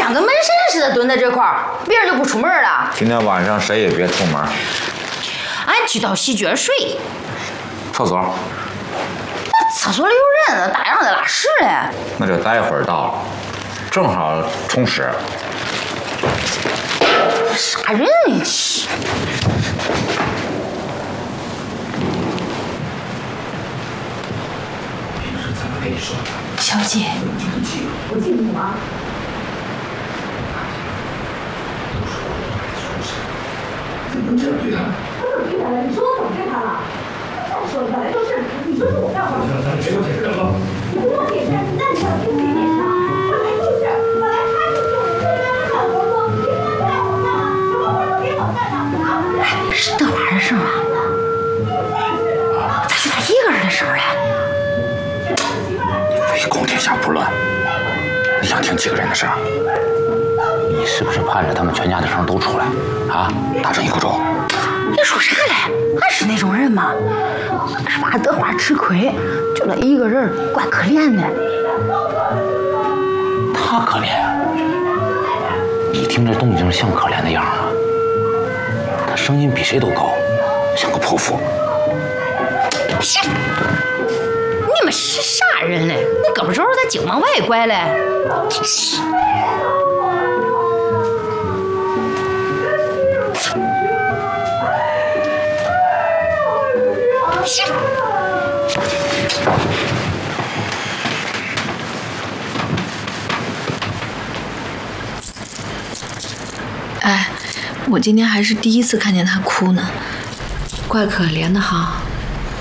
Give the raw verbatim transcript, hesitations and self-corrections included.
像个门神似的蹲在这块儿，别人就不出门了。 今天晚上谁也别出门。 俺去到洗脚水。 厕所。 厕所里有人，大样在拉屎嘞。 那就待会儿到了，正好冲屎。 啥人呀？ 小姐， 我记你吗？ 怎么能这样对他？ 我怎么对他了？你说我怎么对他了？再说了，本来就是，你说是我干活。 咱别给我解释了吗？ 你不用解释，那你想听谁解释啊？本来就是，本来他就是我这边的好工作，凭什么不让我干啊？什么活都给我干呢？ 是德华的事吗？咋是他一个人的事儿嘞？ 威公天下不乱，你想听几个人的事儿？你是不是盼着他们全家的声都出来啊？打成一锅粥？ 你说啥嘞？俺是那种人吗？是怕德华吃亏，就他一个人，怪可怜的。 他可怜？你听这动静像可怜的样吗？他声音比谁都高，像个泼妇。 是。你们是啥人嘞？那胳膊肘咋净往外拐嘞？是。是。 哎，我今天还是第一次看见他哭呢，怪可怜的哈。